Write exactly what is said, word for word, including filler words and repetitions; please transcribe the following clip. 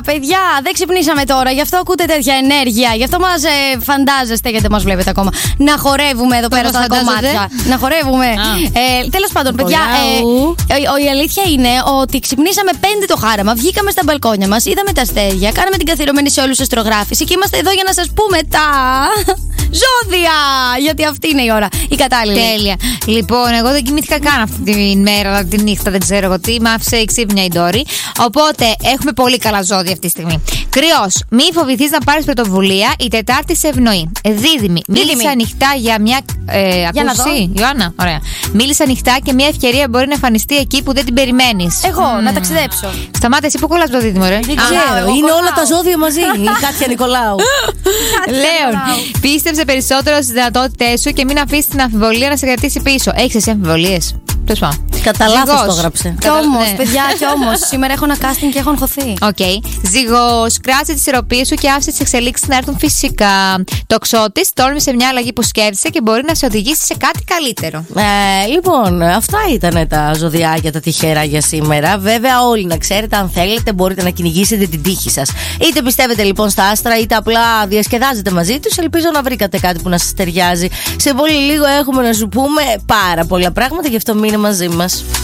παιδιά, δεν ξυπνήσαμε τώρα, γι' αυτό ακούτε τέτοια ενέργεια. Γι' αυτό μας ε, φαντάζεστε, γιατί δεν μας βλέπετε ακόμα. Να χορεύουμε εδώ πέρα στα κομμάτια. Να χορεύουμε. ε, Τέλος πάντων, παιδιά, ε, η, η αλήθεια είναι ότι ξυπνήσαμε πέντε το χάραμα. Βγήκαμε στα μπαλκόνια μας, είδαμε τα αστέρια, κάναμε την καθιερωμένη σε όλους αστρογράφηση και είμαστε εδώ για να σας πούμε τα ζώδια. Γιατί αυτή είναι η ώρα, η κατάλληλη. Τέλεια. Λοιπόν, εγώ δεν κοιμήθηκα καν αυτή τη μέρα, τη νύχτα, δεν ξέρω εγώ τι. Μ' άφησε η ξύπνια η Ντόρη. Οπότε έχουμε πολύ καλά ζώδια αυτή τη στιγμή. Κρυός, μη φοβηθείς να πάρεις πρωτοβουλία. Η Τετάρτη σε ευνοεί. Δίδυμη, μίλησε ανοιχτά για μια. Ε, ακούσει, Ιωάννα, ωραία. Μίλησε ανοιχτά και μια ευκαιρία μπορεί να εμφανιστεί εκεί που δεν την περιμένεις. Εγώ, mm. να ταξιδέψω. Σταμάτα, εσύ που κολλάς το δίδυμο, ρε. Δεν ξέρω, είναι κολλάω. Όλα τα ζώδια μαζί. Η Κάτια Νικολάου. Λέων, πίστεψε περισσότερο στις δυνατότητές σου και μην αφήσεις την αμφιβολία να σε κρατήσει πίσω. Έχεις εσύ αμφιβολίες? Κατά λάθος το έγραψε. Κι όμως, ναι. παιδιά, κι όμως. Σήμερα έχω ένα casting και έχω αγχωθεί. Οκ. Okay. Ζυγός, κράτησε τις ισορροπίες σου και άφησε τις εξελίξεις να έρθουν φυσικά. Τοξότης, τόλμησε μια αλλαγή που σκέφτεσαι και μπορεί να σε οδηγήσει σε κάτι καλύτερο. Ε, λοιπόν, αυτά ήταν τα ζωδιάκια, τα τυχερά για σήμερα. Βέβαια, όλοι να ξέρετε, αν θέλετε, μπορείτε να κυνηγήσετε την τύχη σας. Είτε πιστεύετε λοιπόν στα άστρα, είτε απλά διασκεδάζετε μαζί τους. Ελπίζω να βρήκατε κάτι που να σας ταιριάζει. Σε πολύ λίγο έχουμε να σου πούμε πάρα πολλά πράγματα, γι' αυτό μείνε μαζί μας.